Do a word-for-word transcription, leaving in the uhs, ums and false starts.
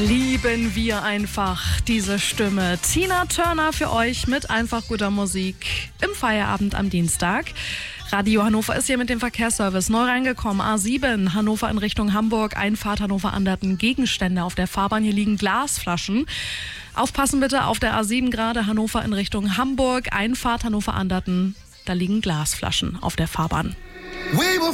Lieben wir einfach diese Stimme. Tina Turner für euch mit einfach guter Musik im Feierabend am Dienstag. Radio Hannover ist hier mit dem Verkehrsservice neu reingekommen. A sieben, Hannover in Richtung Hamburg, Einfahrt Hannover-Anderten, Gegenstände auf der Fahrbahn. Hier liegen Glasflaschen. Aufpassen bitte auf der A sieben gerade, Hannover in Richtung Hamburg, Einfahrt Hannover-Anderten. Da liegen Glasflaschen auf der Fahrbahn.